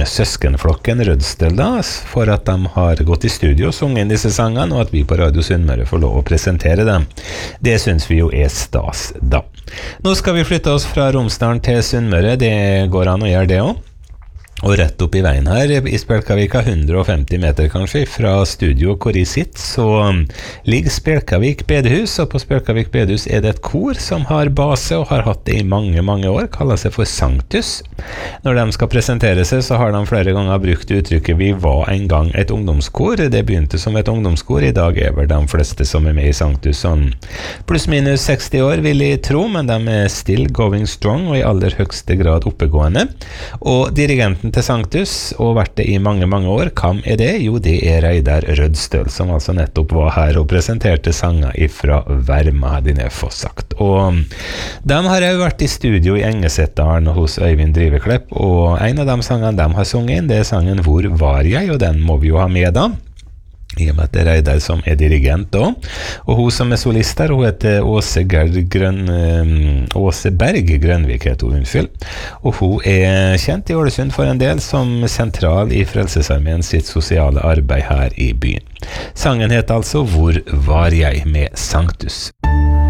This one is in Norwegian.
søskenflokken Rødstøl da, for at de har gått i studio og sunget inn disse sangene, og at vi på Radio Sunnmøre får lov å presentere dem. Det synes vi jo stas da. Nå skal vi flytte oss fra Romsdalen til Sunnmøre, det går an å gjøre det også. Og rett opp i veien her, i Spjelkavika, 150 meter kanskje, fra studio hvor jeg sitter, så ligger Spjelkavik bedehus, og på Spjelkavik bedehus er det et kor som har base, og har hatt det i mange, mange år, kaller seg for Sanctus. Når de skal presentere seg, så har de flere ganger brukt uttrykket «Vi var en gang et ungdomskor». Det begynte som et ungdomskor, i dag er vel de fleste som er med i Sanctus sånn pluss minus 60 år, vil jeg tro, men de er still going strong, og i aller høyeste grad oppegående. Og dirigenten til Sanctus, og vært det i mange, mange år. Hvem er det? Jo, det er Reidar Rødstøl, som altså nettopp var her og presenterte sanger ifra Verma, hadde jeg fått sagt. Og de har jo vært i studio i Engesetdalen hos Øyvind Driveklepp, og en av de sangene de har sunget inn, det er sangen «Hvor var jeg?», og den må vi jo ha med da. I og med at det er Reidar som er dirigent da. Og hun som er solist her, hun heter Åse Berg Grønvik, heter hun, unnskyld. Og hun er kjent i Ålesund for en del som sentral i Frelsesarmeen sitt sosiale arbeid her i byen. Sangen heter altså «Hvor var jeg?» med Sanctus.